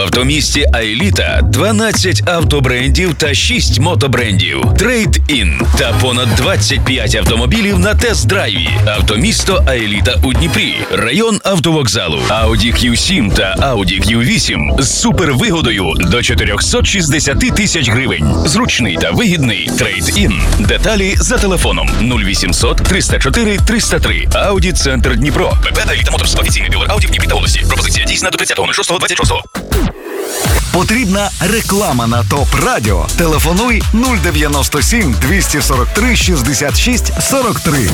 автомісті «Аеліта» 12 автобрендів та 6 мотобрендів. Трейд-ін та понад 25 автомобілів на тест-драйві. Автомісто «Аеліта» у Дніпрі. Район автовокзалу. Audi Q7 та Audi Q8 з супервигодою до 460 тисяч гривень. Зручний та вигідний трейд-ін. Деталі за телефоном 0800 304 303. Audi Центр Дніпро. ПП «Аеліта Моторс». Офіційний дилер Audi в Дніпрі та області. Пропозиція дійсна до 30.06.26. Потрібна реклама на ТОП Радіо? Телефонуй 097 243 66 43.